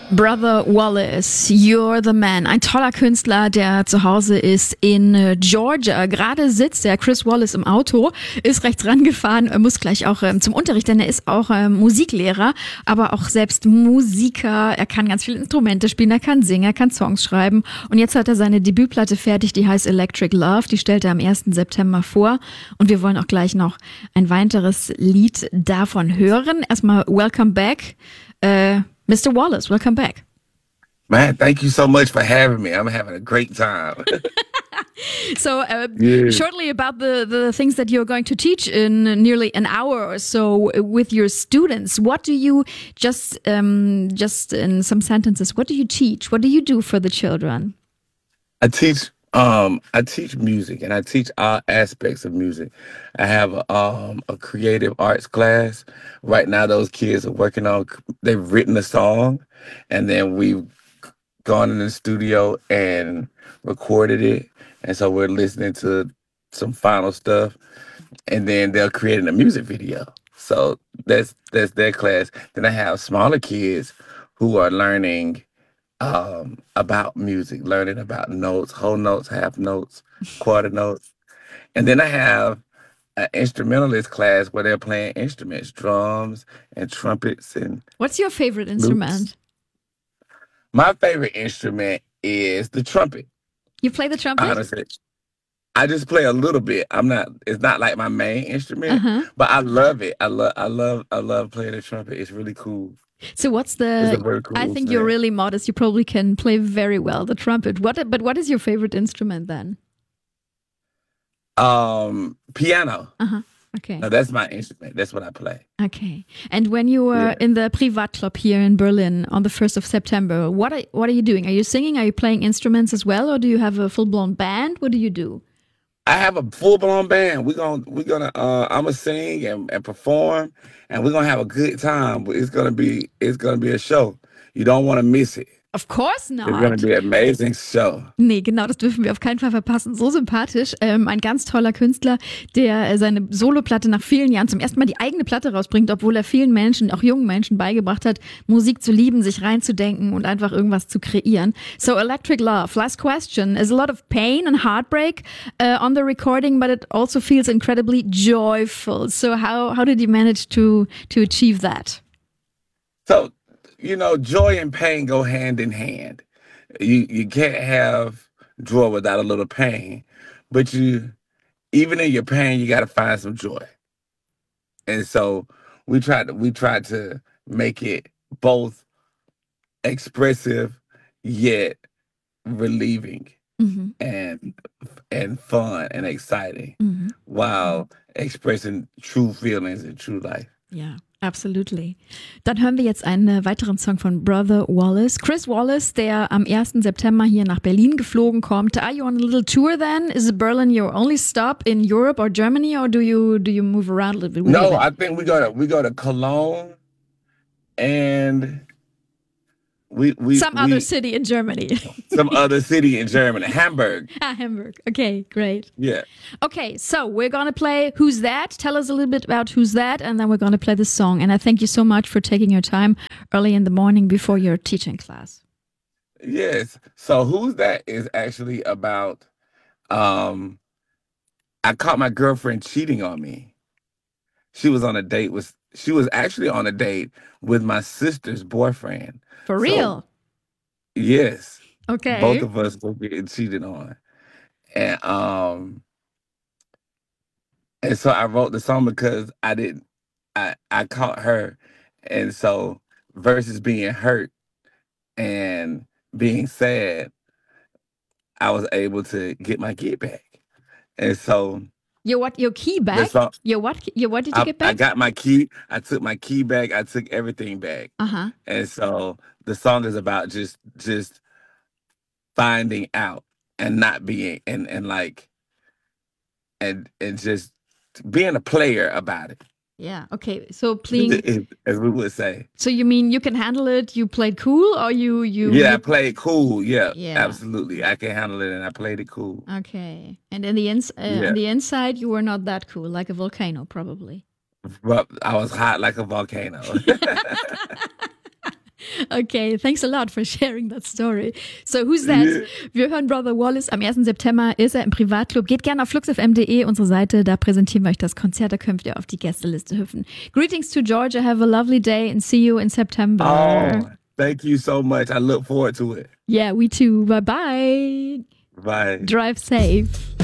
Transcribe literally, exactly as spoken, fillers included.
Brother Wallace, You're the Man. Ein toller Künstler, der zu Hause ist in äh, Georgia. Gerade sitzt der Chris Wallace im Auto, ist rechts rangefahren, er muss gleich auch ähm, zum Unterricht, denn er ist auch ähm, Musiklehrer, aber auch selbst Musiker. Er kann ganz viele Instrumente spielen, er kann singen, er kann Songs schreiben. Und jetzt hat er seine Debütplatte fertig, die heißt Electric Love. Die stellt er am ersten September vor. Und wir wollen auch gleich noch ein weiteres Lied davon hören. Erstmal Welcome Back. Äh, Mister Wallace, welcome back. Man, thank you so much for having me. I'm having a great time. So, uh, Yeah. shortly about the, the things that you're going to teach in nearly an hour or so with your students. What do you, just um, just in some sentences, what do you teach? What do you do for the children? I teach um I teach music and I teach all aspects of music. I have a, um a creative arts class. Right now those kids are working on they've written a song and then we've gone in the studio and recorded it. And so we're listening to some final stuff and then they're creating a music video. So that's that's their class. Then I have smaller kids who are learning um about music, learning about notes, whole notes, half notes, quarter notes. And then I have an instrumentalist class where they're playing instruments, drums and trumpets and What's your favorite flutes. instrument? My favorite instrument is the trumpet, You play the trumpet? honestly. I just play a little bit. I'm not it's not like my main instrument, Uh-huh. but I love it. I love I love I love playing the trumpet. It's really cool. So what's It's a the, very cool I think you're instrument. really modest. You probably can play very well the trumpet. What, but what is your favorite instrument then? Um piano. Uh-huh. Okay. No, that's my instrument. That's what I play. Okay. And when you were Yeah. in the Privatclub here in Berlin on the first of September, what are, what are you doing? Are you singing? Are you playing instruments as well? Or do you have a full-blown band? What do you do? I have a full blown band. We're gonna we're gonna uh I'm gonna sing and, and perform and we're gonna have a good time. But it's gonna be it's gonna be a show. You don't want to miss it. Of course It's gonna not. be an amazing show. Nee, genau, das dürfen wir auf keinen Fall verpassen. So sympathisch. Ähm, ein ganz toller Künstler, der äh, seine Soloplatte nach vielen Jahren zum ersten Mal die eigene Platte rausbringt, obwohl er vielen Menschen, auch jungen Menschen, beigebracht hat, Musik zu lieben, sich reinzudenken und einfach irgendwas zu kreieren. So, Electric Love, last question. There's a lot of pain and heartbreak uh, on the recording, but it also feels incredibly joyful. So, how, how did you manage to, to achieve that? So, you know, joy and pain go hand in hand. You you can't have joy without a little pain. But you even in your pain you gotta find some joy. And so we tried to we tried to make it both expressive yet relieving Mhm. and and fun and exciting Mhm. while expressing true feelings and true life. Ja, absolutely. Dann hören wir jetzt einen weiteren Song von Brother Wallace. Chris Wallace, der am ersten September hier nach Berlin geflogen kommt. Are you on a little tour then? Is Berlin your only stop in Europe or Germany, or do you do you move around a little bit? with No, it? I think we go to we go to Cologne and we we Some we other city in Germany. some other city in Germany, Hamburg. Ah, Hamburg. Okay, great. Yeah. Okay, so we're gonna play Who's That? Tell us a little bit about Who's That, and then we're gonna play the song. And I thank you so much for taking your time early in the morning before your teaching class. Yes. So who's that is actually about um I caught my girlfriend cheating on me. She was on a date with she was actually on a date with my sister's boyfriend. For So real? yes, both Okay. of us were getting cheated on. And um and so I wrote the song because I didn't I I caught her. And so versus being hurt and being sad, I was able to get my kid back. And so Your what? Your key the back? song Your what? Your what did you I, get I back? got my key, I took my key back, I took everything back. Uh-huh. And so the song is about just just finding out and not being and and like and and just being a player about it. Yeah. Okay. So playing. As we would say. So you mean you can handle it? You played cool, or you you? Yeah, I you played cool. Yeah, yeah. absolutely. I can handle it, and I played it cool. Okay. And in the ins uh, Yeah. on the inside, you were not that cool, like a volcano, probably. But I was hot like a volcano. Okay, thanks a lot for sharing that story. So, who's that? Yeah. Wir hören Brother Wallace. Am ersten September ist er im Privatclub. Geht gerne auf flux f m punkt d e, unsere Seite. Da präsentieren wir euch das Konzert. Da könnt ihr auf die Gästeliste hüpfen. Greetings to Georgia. Have a lovely day and see you in September. Oh, thank you so much. I look forward to it. Yeah, we too. Bye-bye. Bye. Drive safe.